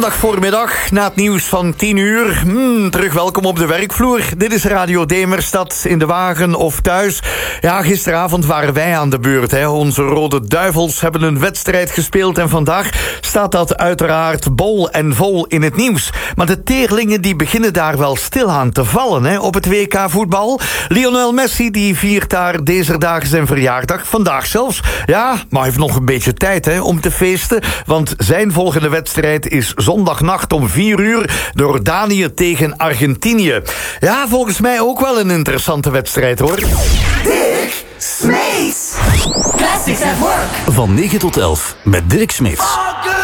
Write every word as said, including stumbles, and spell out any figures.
Dag voormiddag, na het nieuws van tien uur. Hmm, terug welkom op de werkvloer. Dit is Radio Demerstad, in de wagen of thuis. Ja, gisteravond waren wij aan de beurt. Hè. Onze Rode Duivels hebben een wedstrijd gespeeld en vandaag staat dat uiteraard bol en vol in het nieuws. Maar de teerlingen die beginnen daar wel stilaan te vallen, hè, op het W K voetbal. Lionel Messi die viert daar deze dagen zijn verjaardag, vandaag zelfs. Ja, maar hij heeft nog een beetje tijd, hè, om te feesten, want zijn volgende wedstrijd is zondagnacht om vier uur, Jordanië tegen Argentinië. Ja, volgens mij ook wel een interessante wedstrijd, hoor. Dirk Smeets. Classics at Work. Van negen tot elf met Dirk Smeets.